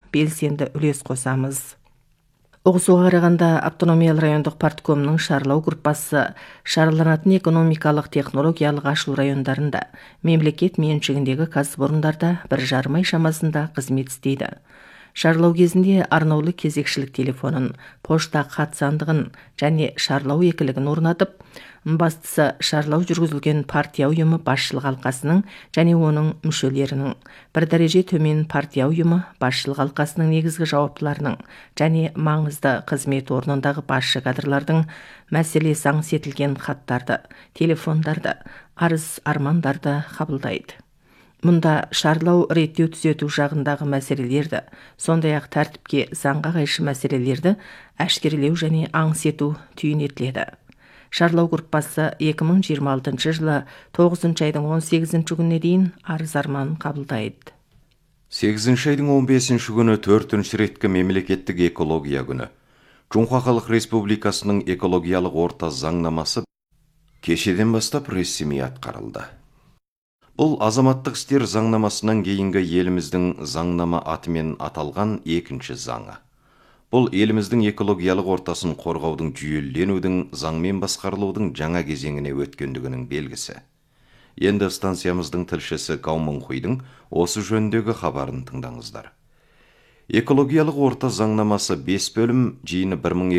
белсенді үлес қосамыз. Оғысуға қарағанда автономиялы райондық парткомның Шарлау группасы шарланатын экономикалық технологиялық ашылу райондарында мемлекет меншігіндегі кәсіпорындарда 1,5 ай шамасында қызмет істейді. Шарлау кезінде арнаулы кезекшілік телефонын, пошта хат сандығын және шарлау екілігін орнатып, бастысы шарлау жүргізілген партия ұйымы басшылық алқасының және оның мүшелерінің, бір дәреже төмен партия ұйымы басшылық алқасының негізгі жауаптыларының және маңызды қызмет орнындағы басшы кадрлардың мәселесі аңсетілген хаттарды, телефондарды, арыз-армандарды қабылдайды. Мұнда шарлау реттеу түзету жағындағы мәселелерді, сондай-ақ тәртіпке заңға қайшы мәселелерді әшкерелеу және аңсету түйінетіледі. Шарлау группасы 2026 жылы 9 айдың 18 күніне дейін арыз-арман қабылдайды. 8 айдың 15 күні 4-ші реткі мемлекеттік экология күні. Жоңқа Халық Республикасының экологиялық орта заңнамасы кешеден бастап ресми атқарылды. Бұл азаматтық істер заңнамасынан кейінгі еліміздің заңнама атымен аталған екінші заңы. Бұл еліміздің экологиялық ортасын қорғаудың жүйеленудің, заңмен басқарылудың жаңа кезеңіне өткендігінің белгісі. Енді станциямыздың тілшісі Гаумонхуйдың осы жөніндегі хабарын тыңдаңыздар. Экологиялық орта заңнамасы 5 бөлім, жиыны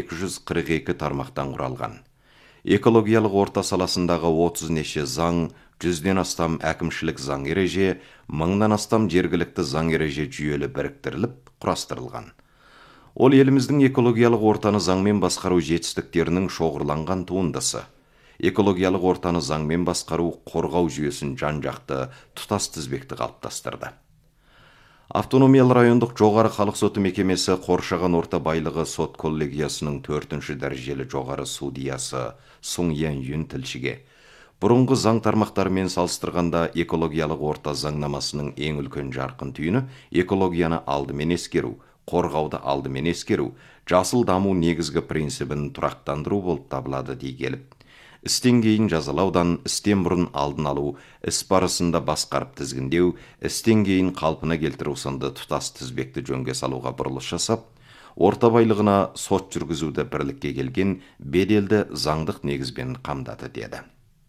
1242 тармақтан құралған. Экологиялық орта саласындағы 30 неше заң, 100-ден астам әкімшілік заң ереже, 1000-нан астам жергілікті заң ереже жүйелі біріктіріліп, құрастырылған. Ол еліміздің экологиялық ортаны заңмен басқару жетістіктерінің шоғырланған туындысы. Экологиялық ортаны заңмен басқару қорғау жүйесін жан-жақты тұтас тізбекті қалыптастырды. Автономиялы райондық жоғары халық соты мекемесі Қоршаған орта байлығы сот коллегиясының 4-ші дәрежелі жоғары судьясы Сұң Ян Юн тілшіге бұрынғы заң тармақтарымен салыстырғанда экологиялық орта заңнамасының ең үлкен жарқын түйіні экологияны алдымен ескеру, қорғауды алдымен ескеру, жасыл даму негізгі принцибін тұрақтандыру болып табылады дей келіп. Істен кейін жазалаудан, істен бұрын алдын алу, іс барысында басқарып тізгіндеу, істен кейін қалпына келтіру сынды тұтас тізбекті жөнге салуға бұрылыс жасап, орта байлығына сот жүргізуді бірлікке келген беделді заңдық негізбен қамдады деді.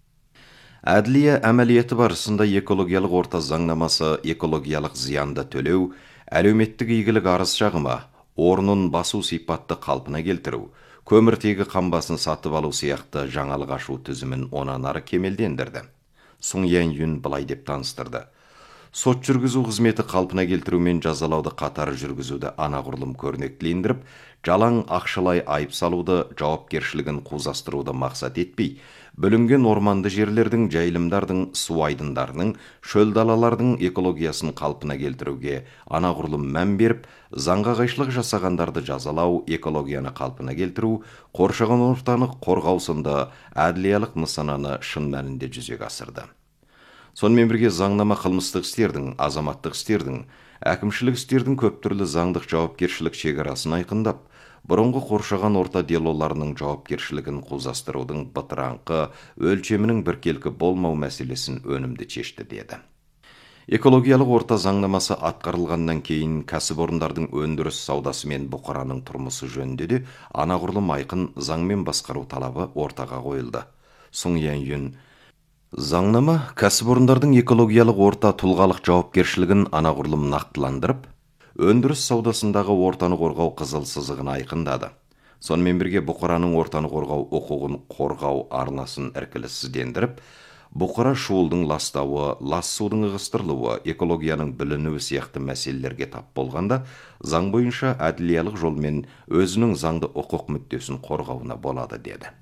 Әділия әмәлиеті барысында экологиялық орта заңнамасы экологиялық зиянды төлеу, әлеуметтік игілік арыз шағымы, орнын басу сипатты қалпына келтіру, көміртегі қамбасын сатып алу сияқты жаңалық ашу тізімін онан ары кемелдендірді. Сұң Ян Юн былай деп таныстырды. Сот жүргізу қызметі қалпына келтіру мен жазалауды қатар жүргізуді анағұрлым көрнектілендіріп, жалаң ақшалай айып салуды, жауапкершілігін қузастыруды мақсат етпей, бүлінген орманды жерлердің, жайылымдардың, су айдындарының, шөл далалардың экологиясын қалпына келтіруге анағұрлым мән беріп, заңға қайшылық жасағандарды жазалау, экологияны қалпына келтіру, қоршаған ортаны қорғау сынды әділиялық нысананы шын мәнінде жүзеге асырды. Сонымен бірге заңнама қылмыстық істердің, азаматтық істердің, әкімшілік істердің көп түрлі заңдық жауапкершілік шекарасын айқындап, бұрынғы қоршаған орта делоларының жауапкершілігін қузастырудың бытыраңқы өлшемінің біркелкі болмау мәселесін өнімді шешті деді. Экологиялық орта заңнамасы атқарылғаннан кейін кәсіпорындардың өндіріс саудасы мен бұқараның тұрмысы жөнінде де анағұрлым айқын заңмен басқару талабы ортаға қойылды. Сұң Ян Юн: заңнама кәсіпорындардың экологиялық орта тұлғалық жауапкершілігін анағұрлым нақтыландырып, өндіріс саудасындағы ортаны қорғау қызыл сызығын айқындады. Сонымен бірге бұқараның ортаны қорғау құқығын қорғау арнасын іркіліссіздендіріп, бұқара шуылдың ластауы, лас судың ығыстырылуы, экологияның білінуі сияқты мәселелерге тап болғанда, заң бойынша әділиялық жолмен өзінің заңды құқық мүддесін қорғауына болады деді.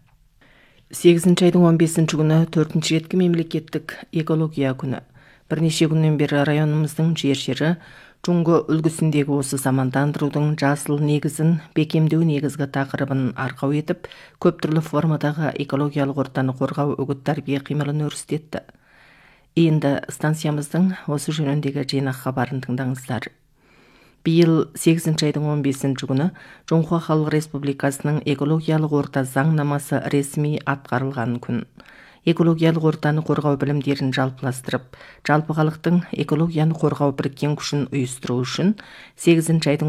8 айдың 15 күні 4-ші реткі мемлекеттік экология күні. Бірнеше күннен бері районымыздың жер-жері Жұңғы үлгісіндегі осы замандандырудың жасыл негізін бекемдеу негізгі тақырыбын арқау етіп, көп түрлі формадағы экологиялық ортаны қорғау үгіт-тәрбие қимылын өрістетті. Енді станциямыздың осы жөніндегі жинақ хабарын тыңдаңыздар. Биыл 8 айдың 15 күні Жоңқа Халық Республикасының экологиялық орта заңнамасы ресми атқарылған күн. Экологиялық ортаны қорғау білімдерін жалпыластырып, жалпы халықтың экологияны қорғау біріккен күшін ұйыстыру үшін 8 айдың